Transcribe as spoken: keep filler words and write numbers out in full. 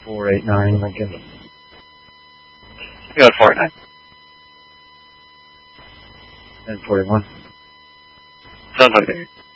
four eight nine, Lincoln. You got four eight nine. ten forty-one. Sounds like it.